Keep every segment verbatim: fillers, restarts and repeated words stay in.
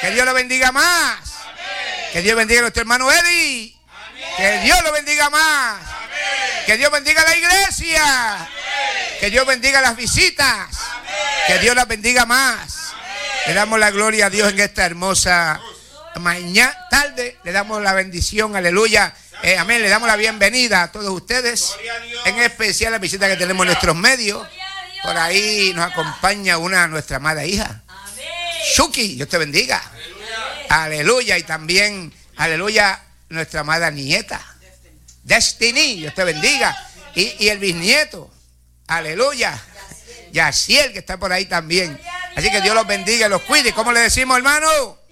Que Dios lo bendiga más. Amén. Que Dios bendiga a nuestro hermano Eddie. Amén. Que Dios lo bendiga más. Amén. Que Dios bendiga a la iglesia. Amén. Que Dios bendiga las visitas. Amén. Que Dios las bendiga más. Amén. Le damos la gloria a Dios en esta hermosa mañana, tarde. Le damos la bendición, aleluya. Eh, amén. Le damos la bienvenida a todos ustedes. En especial la visita que tenemos en nuestros medios. Por ahí nos acompaña una nuestra amada hija. Shuki, Dios te bendiga. Aleluya. Aleluya. Y también, aleluya, nuestra amada nieta. Destiny, Dios te bendiga. Y, y el bisnieto. Aleluya. Yaciel, que está por ahí también. Así que Dios los bendiga y los cuide. ¿Cómo le decimos, hermano?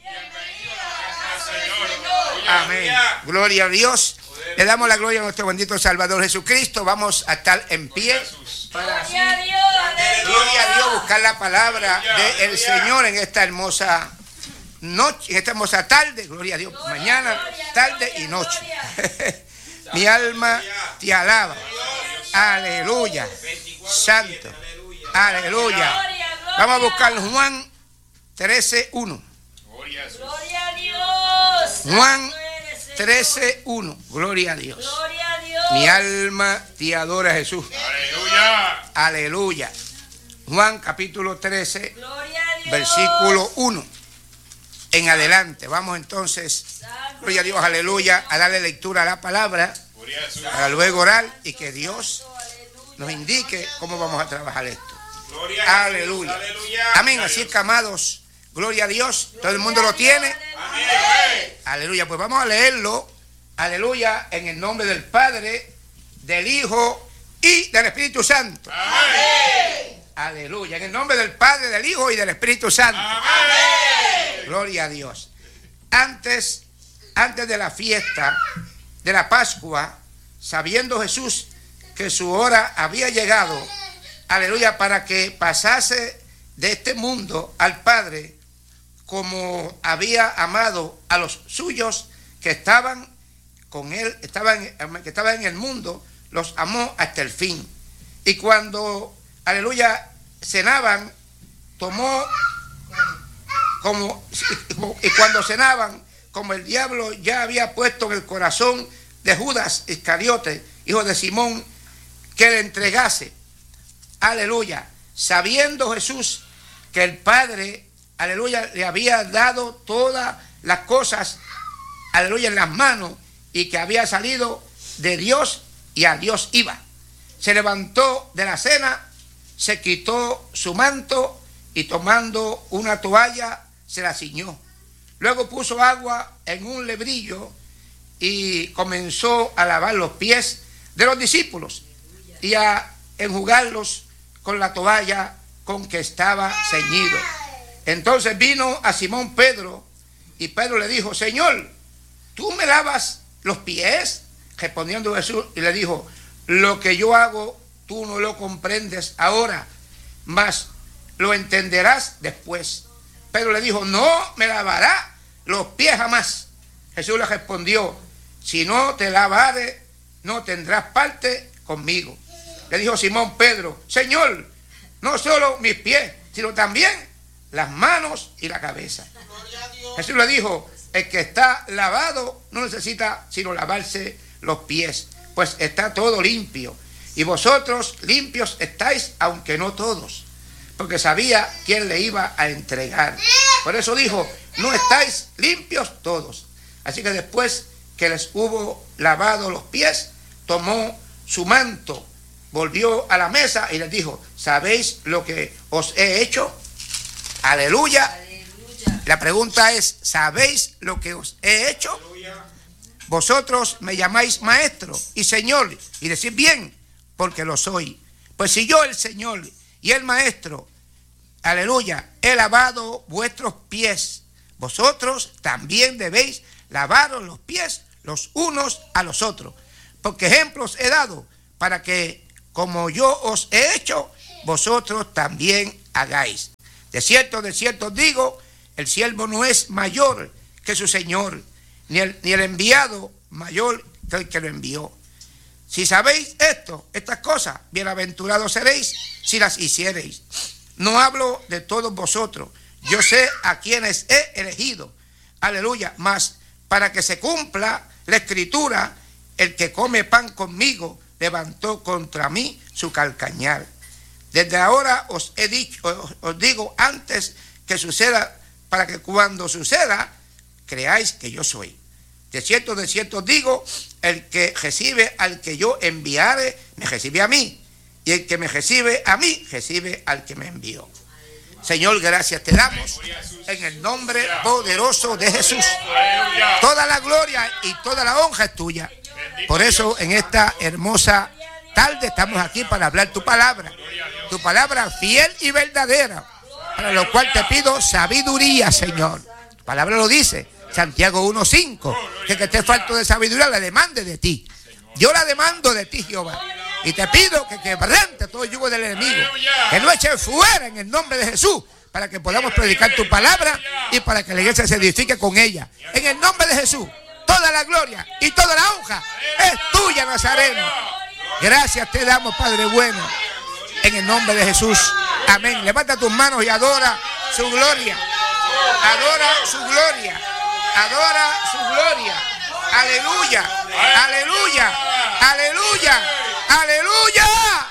Amén. Gloria a Dios. Le damos la gloria a nuestro bendito Salvador Jesucristo. Vamos a estar en pie para así, gloria a Dios, gloria a Dios, buscar la palabra del Señor en esta hermosa noche, en esta hermosa tarde. Gloria a Dios, mañana, tarde y noche. Mi alma te alaba. Aleluya. Santo. Aleluya. Vamos a buscar Juan trece uno. Gloria a Dios. Juan trece uno. Gloria a Dios. Gloria a Dios. Mi alma te adora, Jesús. Aleluya. Aleluya. Juan capítulo trece, Gloria a Dios. versículo uno. En adelante. Vamos entonces, gloria a Dios, aleluya, a darle lectura a la palabra para luego orar y que Dios nos indique cómo vamos a trabajar esto. Aleluya. Amén. Así es que, amados, gloria a Dios. Todo el mundo lo tiene. Amén. Aleluya. Pues vamos a leerlo. Aleluya. En el nombre del Padre, del Hijo y del Espíritu Santo. Amén. Aleluya. En el nombre del Padre, del Hijo y del Espíritu Santo. Amén. Gloria a Dios. Antes, antes de la fiesta de la Pascua, sabiendo Jesús que su hora había llegado, aleluya, para que pasase de este mundo al Padre, como había amado a los suyos que estaban con él, estaban, que estaban en el mundo, los amó hasta el fin. Y cuando, aleluya, cenaban, tomó como, y cuando cenaban, como el diablo ya había puesto en el corazón de Judas Iscariote, hijo de Simón, que le entregase, aleluya, sabiendo Jesús que el Padre, aleluya, le había dado todas las cosas, aleluya, en las manos, y que había salido de Dios y a Dios iba. Se levantó de la cena, se quitó su manto y tomando una toalla se la ciñó. Luego puso agua en un lebrillo y comenzó a lavar los pies de los discípulos y a enjugarlos con la toalla con que estaba ceñido. Entonces vino a Simón Pedro y Pedro le dijo: Señor, ¿tú me lavas los pies? Respondiendo Jesús y le dijo: lo que yo hago tú no lo comprendes ahora, mas lo entenderás después. Pedro le dijo: no me lavará los pies jamás. Jesús le respondió: si no te lavare, no tendrás parte conmigo. Le dijo Simón Pedro: Señor, no solo mis pies, sino también las manos y la cabeza. Jesús le dijo: el que está lavado no necesita sino lavarse los pies, pues está todo limpio. Y vosotros limpios estáis, aunque no todos, porque sabía quién le iba a entregar. Por eso dijo: no estáis limpios todos. Así que después que les hubo lavado los pies, tomó su manto, volvió a la mesa y les dijo: ¿sabéis lo que os he hecho? Aleluya. Aleluya. La pregunta es: ¿sabéis lo que os he hecho? Aleluya. Vosotros me llamáis maestro y señor, y decís bien, porque lo soy. Pues si yo, el Señor y el maestro, aleluya, he lavado vuestros pies, vosotros también debéis lavaros los pies los unos a los otros, porque ejemplos he dado para que, como yo os he hecho, vosotros también hagáis. De cierto, de cierto os digo, el siervo no es mayor que su Señor, ni el, ni el enviado mayor que el que lo envió. Si sabéis esto, estas cosas, bienaventurados seréis si las hiciereis. No hablo de todos vosotros, Yo sé a quienes he elegido. Aleluya. Mas para que se cumpla la escritura, el que come pan conmigo levantó contra mí su calcañar. Desde ahora os he dicho, os, os digo antes que suceda, para que cuando suceda, creáis que yo soy. De cierto, de cierto digo, el que recibe al que yo enviare, me recibe a mí. Y el que me recibe a mí, recibe al que me envió. Señor, gracias te damos en el nombre poderoso de Jesús. Toda la gloria y toda la honra es tuya. Por eso en esta hermosa tarde estamos aquí para hablar tu palabra. Tu palabra fiel y verdadera. Para lo cual te pido sabiduría, Señor. Tu palabra lo dice. Santiago uno cinco, que que esté falto de sabiduría la demande de ti. Yo la demando de ti, Jehová. Y te pido que quebrante todo el yugo del enemigo. Que lo eche fuera en el nombre de Jesús. Para que podamos predicar tu palabra y para que la iglesia se edifique con ella. En el nombre de Jesús, toda la gloria y toda la honra es tuya, Nazareno. Gracias te damos, Padre bueno. En el nombre de Jesús. Amén. Levanta tus manos y adora su gloria. Adora su gloria. Adora su gloria. Aleluya. Aleluya. Aleluya. Aleluya.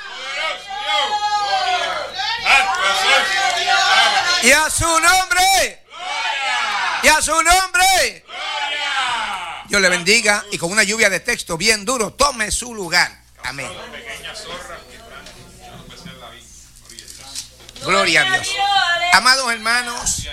Y a su nombre. Y a su nombre. Dios le bendiga y con una lluvia de texto bien duro tome su lugar. Amén. Gloria a Dios. Amados hermanos,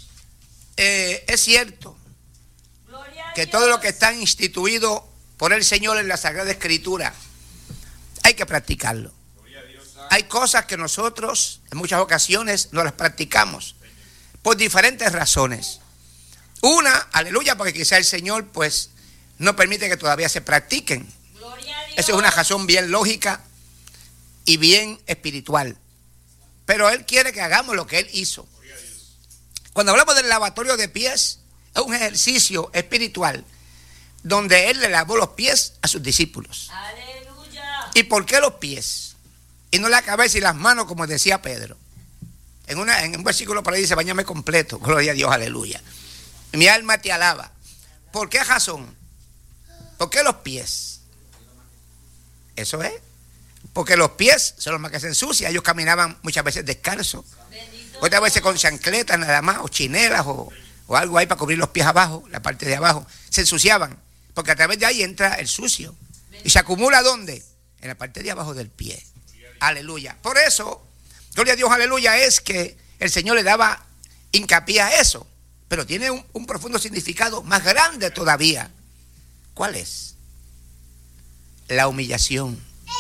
eh, es cierto que todo lo que está instituido por el Señor en la Sagrada Escritura hay que practicarlo. Hay cosas que nosotros en muchas ocasiones no las practicamos por diferentes razones. Una, aleluya, porque quizá el Señor pues no permite que todavía se practiquen. Esa es una razón bien lógica y bien espiritual. Pero Él quiere que hagamos lo que Él hizo. Cuando hablamos del lavatorio de pies, es un ejercicio espiritual donde Él le lavó los pies a sus discípulos. Aleluya. ¿Y por qué los pies? Y no la cabeza y las manos, como decía Pedro. En, una, en un versículo por ahí dice, bañame completo, gloria a Dios, aleluya. Mi alma te alaba. ¿Por qué razón? ¿Por qué los pies? Eso es. Porque los pies son los más que se ensucian. Ellos caminaban muchas veces descalzos. Otras veces con chancletas nada más, o chinelas, o, o algo ahí para cubrir los pies abajo, la parte de abajo. Se ensuciaban. Porque a través de ahí entra el sucio. ¿Y se acumula dónde? En la parte de abajo del pie. Aleluya. Por eso, gloria a Dios, aleluya, es que el Señor le daba hincapié a eso. Pero tiene un, un profundo significado más grande todavía. ¿Cuál es? La humillación.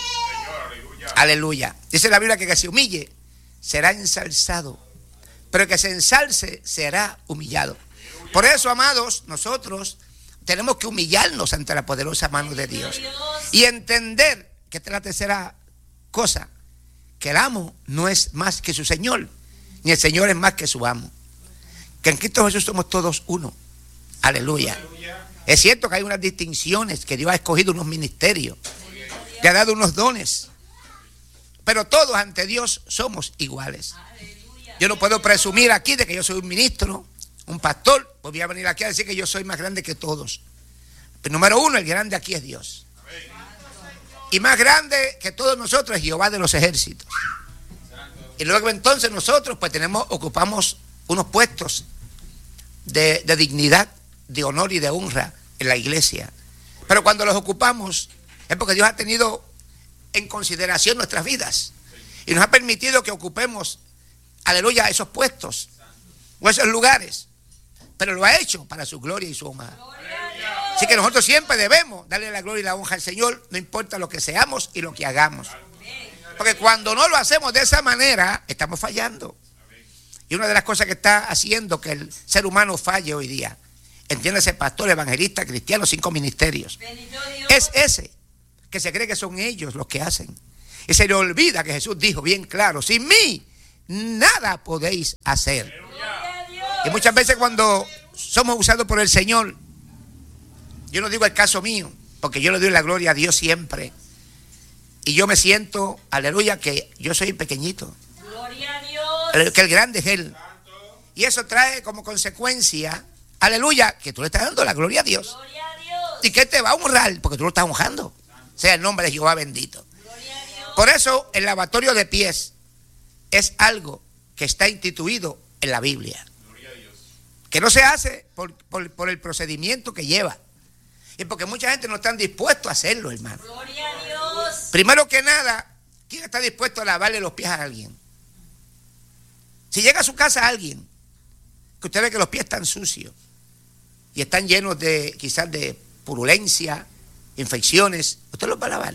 Aleluya. Dice la Biblia que que se humille será ensalzado, pero que se ensalce será humillado. Por eso, amados, nosotros tenemos que humillarnos ante la poderosa mano de Dios y entender que esta es la tercera cosa, que el amo no es más que su Señor, ni el Señor es más que su amo. Que en Cristo Jesús somos todos uno. Aleluya. Es cierto que hay unas distinciones, que Dios ha escogido unos ministerios, le ha dado unos dones, pero todos ante Dios somos iguales. Yo no puedo presumir aquí de que yo soy un ministro, un pastor, pues voy a venir aquí a decir que yo soy más grande que todos. Pero número uno, el grande aquí es Dios. Y más grande que todos nosotros es Jehová de los ejércitos. Y luego entonces nosotros pues tenemos, ocupamos unos puestos de, de dignidad, de honor y de honra en la iglesia. Pero cuando los ocupamos es porque Dios ha tenido en consideración nuestras vidas y nos ha permitido que ocupemos, aleluya, esos puestos o esos lugares, pero lo ha hecho para su gloria y su honra. Así que nosotros siempre debemos darle la gloria y la honra al Señor, no importa lo que seamos y lo que hagamos, porque cuando no lo hacemos de esa manera estamos fallando. Y una de las cosas que está haciendo que el ser humano falle hoy día, entiéndase, pastor, evangelista, cristiano, cinco ministerios, es ese, que se cree que son ellos los que hacen. Y se le olvida que Jesús dijo bien claro, sin mí nada podéis hacer. Y muchas veces cuando somos usados por el Señor, yo no digo el caso mío, porque yo le doy la gloria a Dios siempre. Y yo me siento, aleluya, que yo soy pequeñito. Gloria a Dios. Que el grande es Él. Y eso trae como consecuencia, aleluya, que tú le estás dando la gloria a Dios. Gloria a Dios. Y que Él te va a honrar porque tú lo estás honrando. Sea el nombre de Jehová bendito. Gloria a Dios. Por eso el lavatorio de pies es algo que está instituido en la Biblia. Que no se hace por, por, por el procedimiento que lleva. Y porque mucha gente no está dispuesta a hacerlo, hermano. Gloria a Dios. Primero que nada, ¿quién está dispuesto a lavarle los pies a alguien? Si llega a su casa alguien, que usted ve que los pies están sucios y están llenos de, quizás de purulencia, infecciones, ¿usted los va a lavar?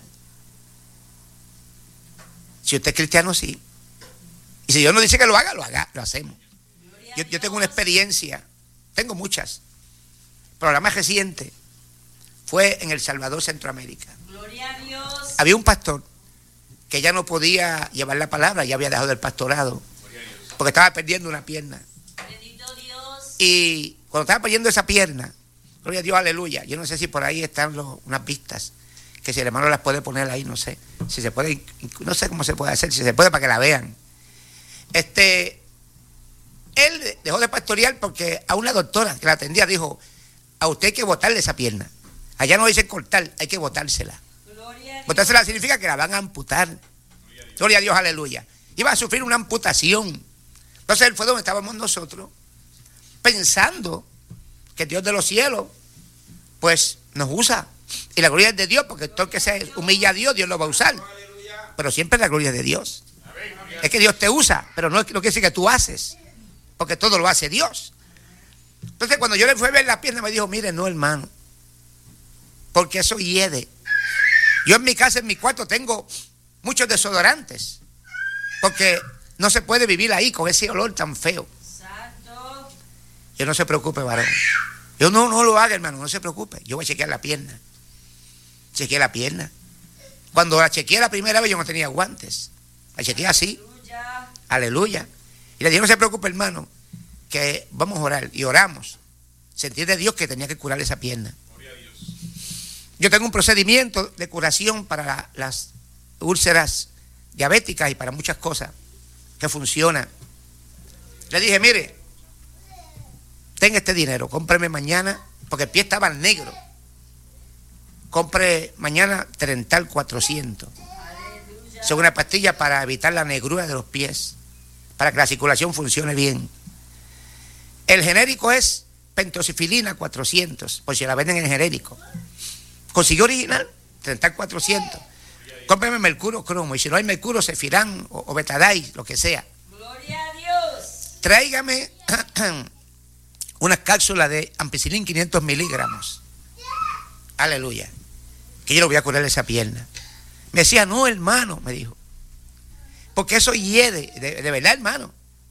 Si usted es cristiano, sí. Y si Dios no dice que lo haga, lo haga, lo hacemos. Yo, yo tengo una experiencia, tengo muchas, pero la más reciente fue en El Salvador, Centroamérica. Gloria a Dios. Había un pastor que ya no podía llevar la palabra, ya había dejado el pastorado, porque estaba perdiendo una pierna. Bendito Dios. Y cuando estaba perdiendo esa pierna, gloria a Dios, aleluya, yo no sé si por ahí están los, unas vistas, que si el hermano las puede poner ahí, no sé, si se puede, no sé cómo se puede hacer, si se puede para que la vean. Este, él dejó de pastorear porque a una doctora que la atendía dijo, a usted hay que botarle esa pierna. Allá no dicen cortar, hay que botársela. Gloria a Dios. Botársela significa que la van a amputar. Gloria a Dios, aleluya. Iba a sufrir una amputación. Entonces él fue donde estábamos nosotros, pensando que Dios de los cielos, pues nos usa. Y la gloria es de Dios, porque todo el que se humilla a Dios, Dios lo va a usar. Pero siempre la gloria es de Dios. Es que Dios te usa, pero no, no quiere decir que tú haces, porque todo lo hace Dios. Entonces cuando yo le fui a ver la pierna, me dijo, mire, no, hermano, porque eso hiede. Yo en mi casa, en mi cuarto, tengo muchos desodorantes, porque no se puede vivir ahí con ese olor tan feo. Santo. Yo no se preocupe, varón. Yo no, no lo haga, hermano, no se preocupe. Yo voy a chequear la pierna. Chequeé la pierna. Cuando la chequeé la primera vez, yo no tenía guantes. La chequeé así. Aleluya. Aleluya. Y le dije, no se preocupe, hermano, que vamos a orar. Y oramos. Sentí de Dios que tenía que curar esa pierna. Yo tengo un procedimiento de curación para la, las úlceras diabéticas y para muchas cosas que funciona. Le dije, mire, tenga este dinero, cómpreme mañana, porque el pie estaba negro. Compre mañana Trental cuatrocientos. Son una pastilla para evitar la negrura de los pies, para que la circulación funcione bien. El genérico es pentosifilina cuatrocientos, por si la venden en genérico. Consiguió original, Trental cuatrocientos. Cómpreme mercurio cromo, y si no hay mercurio, cefirán o, o betadine, lo que sea. Gloria a Dios. Tráigame unas cápsulas de ampicilina quinientos miligramos. Aleluya. Que yo le voy a curar esa pierna. Me decía, no, hermano, me dijo. Porque eso hiede, de, de verdad, hermano.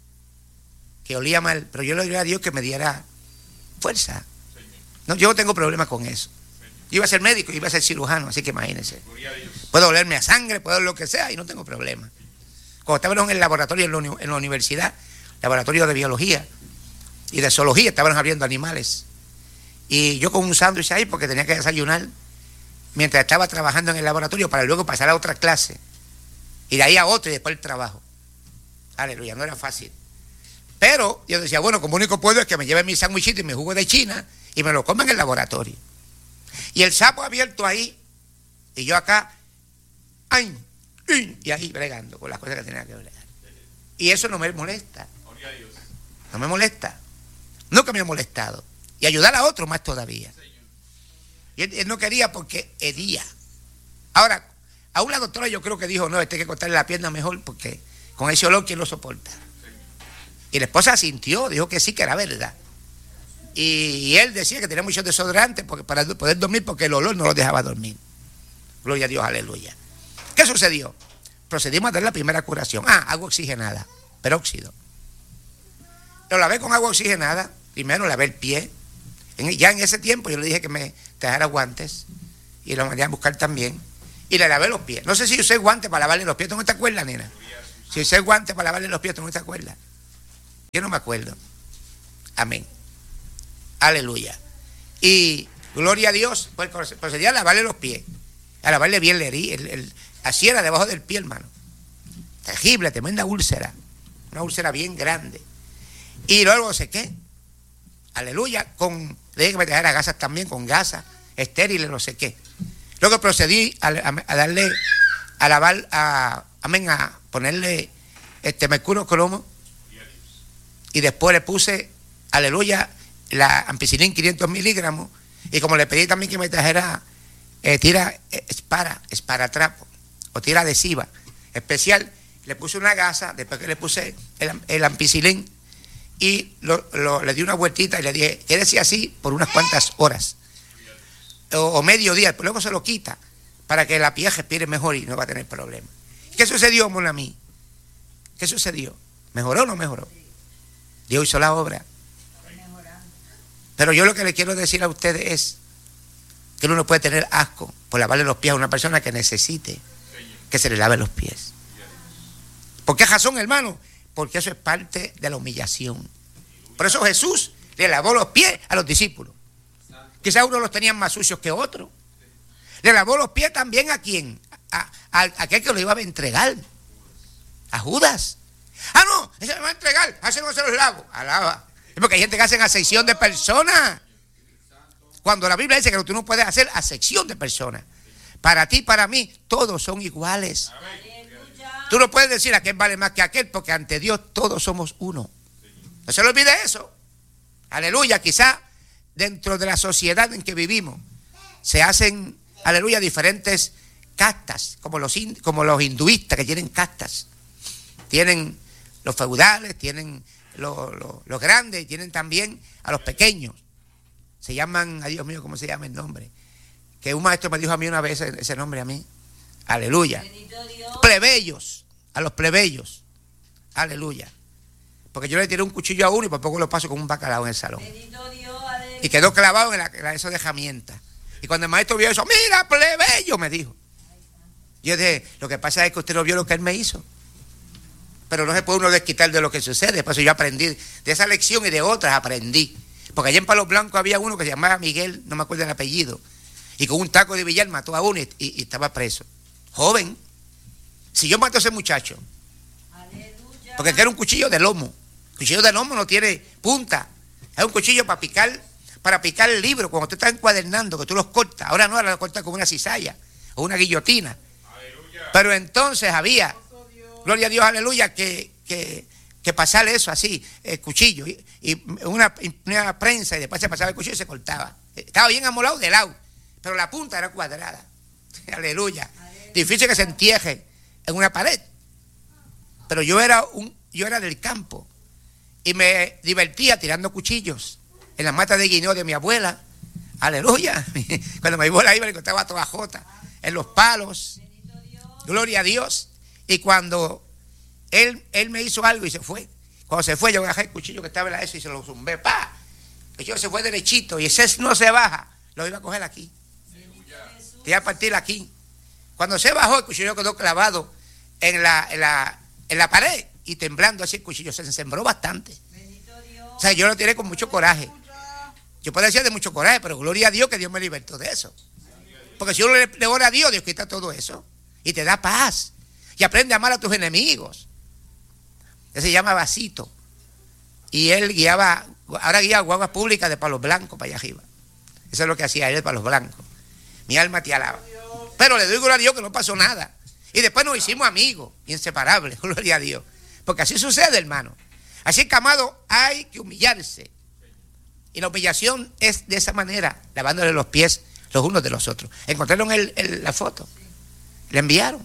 Que olía mal. Pero yo le diría a Dios que me diera fuerza. No, yo no tengo problema con eso. Yo iba a ser médico, iba a ser cirujano, así que imagínense. Puedo olerme a sangre, puedo lo que sea y no tengo problema. Cuando estábamos en el laboratorio, en la, en la universidad, laboratorio de biología y de zoología, estaban abriendo animales. Y yo con un sándwich ahí porque tenía que desayunar mientras estaba trabajando en el laboratorio para luego pasar a otra clase y de ahí a otra y después el trabajo. Aleluya, no era fácil. Pero yo decía, bueno, como único puedo es que me lleve mi sándwichito y mi jugo de China y me lo coma en el laboratorio. Y el sapo abierto ahí y yo acá, ¡ay! Y ahí bregando con las cosas que tenía que bregar. Y eso no me molesta. No me molesta. Nunca me ha molestado. Y ayudar a otro más todavía. Y él, él no quería porque hería. Ahora, a una doctora yo creo que dijo, no, este hay que cortarle la pierna mejor porque con ese olor, ¿quién lo soporta? Y la esposa sintió, dijo que sí, que era verdad. Y, y él decía que tenía muchos desodorantes porque, para poder dormir porque el olor no lo dejaba dormir. Gloria a Dios, aleluya. ¿Qué sucedió? Procedimos a dar la primera curación. Ah, agua oxigenada, peróxido. Lo lavé con agua oxigenada. Primero lavé el pie. En, ya en ese tiempo yo le dije que me trajera guantes. Y lo mandé a buscar también. Y le lavé los pies. No sé si usé guantes para lavarle los pies. ¿Tú no te acuerdas, nena? Si usé guantes para lavarle los pies, ¿tú no te acuerdas? Yo no me acuerdo. Amén. Aleluya. Y gloria a Dios, pues procedía a lavarle los pies. A lavarle bien la herida. El, el, así era debajo del pie, hermano. Terrible, tremenda úlcera. Una úlcera bien grande. Y luego sequé. Aleluya. Con, le dije que me trajera gasas también, con gasas estériles, lo sequé. Luego procedí a, a, a darle, a lavar, a, amén, a ponerle este mercurio cromo. Y después le puse, aleluya, la ampicilina quinientos miligramos. Y como le pedí también que me trajera eh, tira eh, espara, esparatrapo o tira adhesiva especial, le puse una gasa, después que le puse el, el ampicilín y lo, lo, le di una vueltita y le dije, quédese así por unas cuantas horas o, o medio día, luego se lo quita para que la piel respire mejor y no va a tener problema. ¿Qué sucedió, mon ami? ¿Qué sucedió? ¿Mejoró o no mejoró? Dios hizo la obra. Pero yo lo que le quiero decir a ustedes es que uno no puede tener asco por lavarle los pies a una persona que necesite que se le lave los pies. ¿Por qué razón, hermano? Porque eso es parte de la humillación. Por eso Jesús le lavó los pies a los discípulos. Quizás unos los tenían más sucios que otros. Le lavó los pies también a quién, a, a, a aquel que lo iba a entregar, a Judas. Ah, no, ese me va a entregar, a ese no se los lavo. Alaba. Es porque hay gente que hace acepción de personas. Cuando la Biblia dice que tú no puedes hacer acepción de personas. Para ti, para mí, todos son iguales. Aleluya. Tú no puedes decir a aquel vale más que aquel, porque ante Dios todos somos uno. No se le olvide eso. Aleluya. Quizá dentro de la sociedad en que vivimos se hacen, aleluya, diferentes castas, como los, como los hinduistas que tienen castas. Tienen los feudales, tienen los, los, los grandes, y tienen también a los pequeños. Se llaman, ay Dios mío, ¿cómo se llama el nombre? Que un maestro me dijo a mí una vez ese nombre a mí. Aleluya. Plebeyos, a los plebeyos. Aleluya. Porque yo le tiré un cuchillo a uno y por poco lo paso con un bacalao en el salón. Y quedó clavado en la, en la eso de herramientas. Y cuando el maestro vio eso, mira, plebeyo, me dijo. Yo dije, lo que pasa es que usted no vio lo que él me hizo. Pero no se puede uno desquitar de lo que sucede. Por eso yo aprendí de esa lección y de otras aprendí. Porque allá en Palos Blancos había uno que se llamaba Miguel, no me acuerdo el apellido, y con un taco de billar mató a uno y, y, y estaba preso. Joven. Si yo mato a ese muchacho, aleluya, porque era un cuchillo de lomo. El cuchillo de lomo no tiene punta. Es un cuchillo para picar, para picar el libro. Cuando tú estás encuadernando, que tú los cortas. Ahora no, ahora los cortas con una cizalla o una guillotina. Aleluya. Pero entonces había, gloria a Dios, aleluya, que... que que pasarle eso así, el cuchillo, y, y una, una prensa, y después se pasaba el cuchillo y se cortaba. Estaba bien amolado de lado, pero la punta era cuadrada. Aleluya. Aleluya. Difícil que se entierre en una pared. Pero yo era un, yo era del campo y me divertía tirando cuchillos en la mata de guineo de mi abuela. Aleluya. Cuando mi abuela iba le cortaba toda jota en los palos. Gloria a Dios. Y cuando Él, él me hizo algo y se fue. Cuando se fue, yo agarré el cuchillo que estaba en la eso y se lo zumbé. ¡Pah! El cuchillo se fue derechito y ese no se baja. Lo iba a coger aquí. Te iba a partir aquí. Cuando se bajó, el cuchillo quedó clavado en la, en la, en la pared y temblando así el cuchillo. Se sembró bastante. O sea, yo lo tiré con mucho coraje. Yo puedo decir de mucho coraje, pero gloria a Dios que Dios me libertó de eso. Porque si uno le, le ora a Dios, Dios quita todo eso. Y te da paz. Y aprende a amar a tus enemigos. Él se llama Vasito. Y él guiaba, ahora guía guaguas públicas de Palos Blancos para allá arriba. Eso es lo que hacía él de Palos Blancos. Mi alma te alaba. Pero le doy gloria a Dios que no pasó nada. Y después nos hicimos amigos, inseparables, gloria a Dios. Porque así sucede, hermano. Así que, amado, hay que humillarse. Y la humillación es de esa manera, lavándole los pies los unos de los otros. Encontraron el, el, la foto. Le enviaron.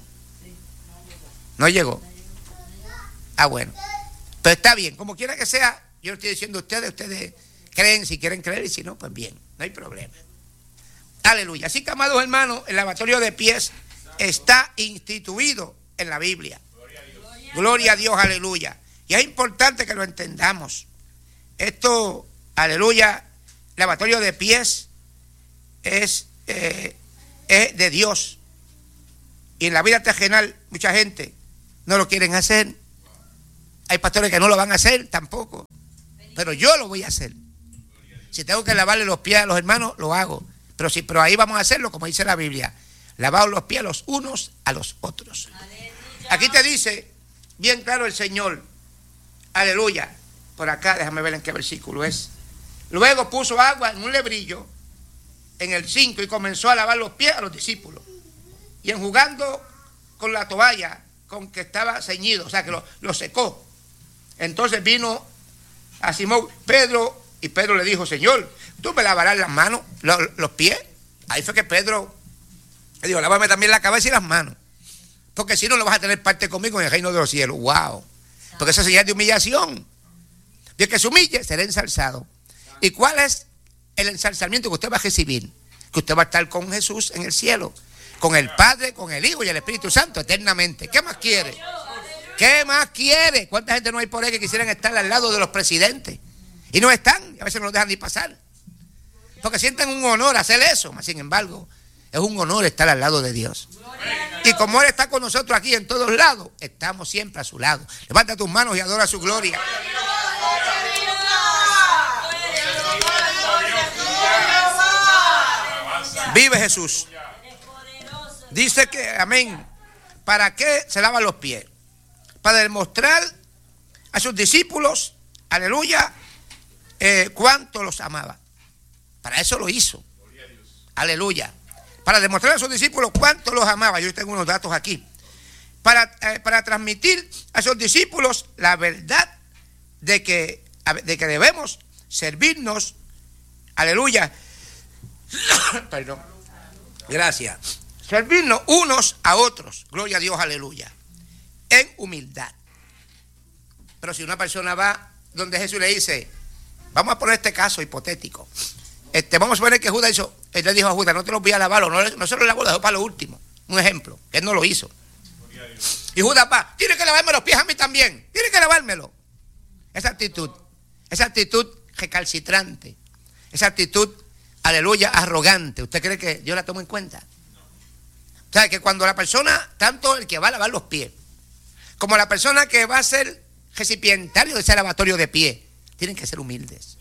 No llegó. Ah, bueno. Pero está bien. Como quiera que sea, yo le estoy diciendo a ustedes, ustedes creen si quieren creer y si no, pues bien. No hay problema. Aleluya. Así que, amados hermanos, el lavatorio de pies está instituido en la Biblia. Gloria a Dios, aleluya. Y es importante que lo entendamos. Esto, aleluya, lavatorio de pies es, eh, es de Dios. Y en la vida terrenal, mucha gente no lo quieren hacer. Hay pastores que no lo van a hacer tampoco. Pero yo lo voy a hacer. Si tengo que lavarle los pies a los hermanos, lo hago. Pero, sí, pero ahí vamos a hacerlo como dice la Biblia. Lavaos los pies los unos a los otros. Aleluya. Aquí te dice bien claro el Señor. Aleluya. por acá, déjame ver en qué versículo es. Luego puso agua en un lebrillo, en el cinco, y comenzó a lavar los pies a los discípulos. Y enjugando con la toalla con que estaba ceñido, o sea que lo, lo secó. Entonces vino a Simón Pedro, y Pedro le dijo: Señor, ¿tú me lavarás las manos, los, los pies? Ahí fue que Pedro le dijo: lávame también la cabeza y las manos, porque si no, no vas a tener parte conmigo en el reino de los cielos. ¡Wow! Porque eso es señal de humillación. Y el que se humille será ensalzado. ¿Y cuál es el ensalzamiento que usted va a recibir? Que usted va a estar con Jesús en el cielo, con el Padre, con el Hijo y el Espíritu Santo eternamente. ¿Qué más quiere? ¿Qué más quiere? ¿Cuánta gente no hay por ahí que quisieran estar al lado de los presidentes? Y no están, y a veces no los dejan ni pasar, porque sienten un honor hacer eso. Sin embargo, es un honor estar al lado de Dios. Y como Él está con nosotros aquí en todos lados, estamos siempre a su lado. Levanta tus manos y adora su gloria. Vive Jesús. Dice que, amén, ¿para qué se lavan los pies? Para demostrar a sus discípulos, aleluya, eh, cuánto los amaba. Para eso lo hizo. Aleluya. Para demostrar a sus discípulos cuánto los amaba. Yo tengo unos datos aquí. Para, eh, para transmitir a sus discípulos la verdad de que, de que debemos servirnos, aleluya, perdón, gracias, servirnos unos a otros, gloria a Dios, aleluya, en humildad. Pero si una persona va donde Jesús le dice, vamos a poner este caso hipotético, este, vamos a poner que Judas hizo, él le dijo a Judas: no te los voy a lavar, no, no se los lavó, lo dejó para lo último. Un ejemplo, él no lo hizo. Y Judas va: tiene que lavarme los pies a mí también, tiene que lavármelo. Esa actitud, esa actitud recalcitrante, esa actitud, aleluya, arrogante, ¿usted cree que yo la tomo en cuenta? O sea, que cuando la persona, tanto el que va a lavar los pies, como la persona que va a ser recipientario de ese lavatorio de pies, tienen que ser humildes.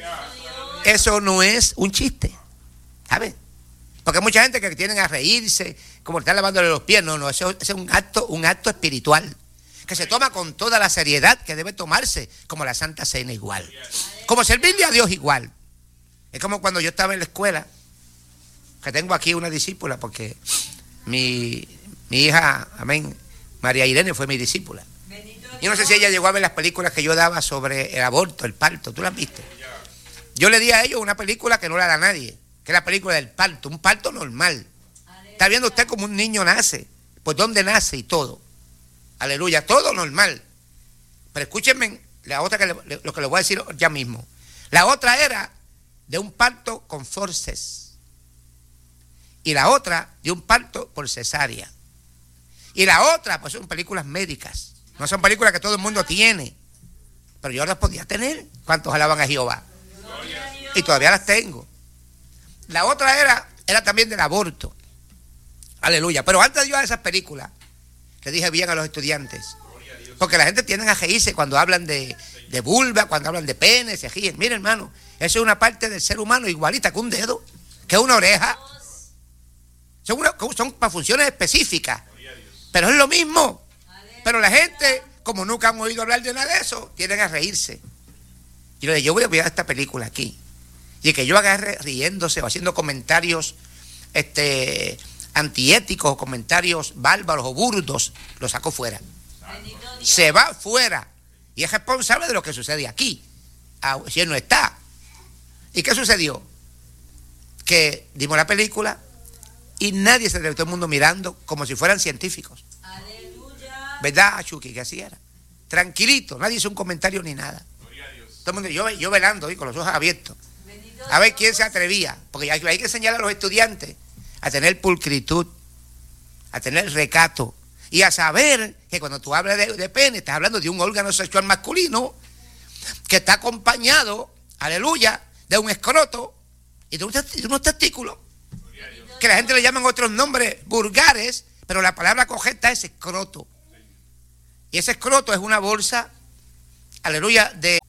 Eso no es un chiste, ¿sabes? Porque hay mucha gente que tienen a reírse, como están lavándole los pies. No, no, eso, eso es un acto, un acto espiritual, que se toma con toda la seriedad que debe tomarse, como la Santa Cena igual, como servirle a Dios igual. Es como cuando yo estaba en la escuela, que tengo aquí una discípula, porque mi, mi hija, amén, María Irene fue mi discípula. Yo no sé si ella llegó a ver las películas que yo daba sobre el aborto, el parto. ¿Tú las viste? Yo le di a ellos una película que no la da nadie, que es la película del parto, un parto normal. Está viendo usted como un niño nace, pues dónde nace y todo. Aleluya, todo normal. Pero escúchenme la otra, que le, lo que les voy a decir ya mismo. La otra era de un parto con forceps, y la otra de un parto por cesárea, y la otra pues son películas médicas. No son películas que todo el mundo tiene, pero yo las podía tener. ¿Cuántos alaban a Jehová? Y todavía las tengo. La otra era era también del aborto, aleluya. Pero antes de yo a esas películas, le dije bien a los estudiantes, porque la gente tiende a reírse cuando hablan de, de vulva, cuando hablan de pene, se ríen. Mira, hermano, eso es una parte del ser humano igualita que un dedo, que una oreja. Son, una, son para funciones específicas, pero es lo mismo. Pero la gente, como nunca han oído hablar de nada de eso, tienden a reírse. Y yo le digo: yo voy a ver esta película aquí, y que yo agarre riéndose o haciendo comentarios este, antiéticos, o comentarios bárbaros o burdos, lo saco fuera. Se va fuera y es responsable de lo que sucede aquí, si él no está. ¿Y qué sucedió? Que dimos la película y nadie se le, todo el mundo mirando como si fueran científicos. Aleluya. ¿Verdad, Chucky? Que así era. Tranquilito, nadie hizo un comentario ni nada. Todo el mundo, yo, yo velando, ¿sí? Con los ojos abiertos, a ver quién se atrevía, porque hay, hay que enseñar a los estudiantes a tener pulcritud, a tener recato, y a saber que cuando tú hablas de, de pene, estás hablando de un órgano sexual masculino que está acompañado, aleluya, de un escroto y de, un, de unos testículos, que la gente le llaman otros nombres vulgares, pero la palabra correcta es escroto. Y ese escroto es una bolsa, aleluya, de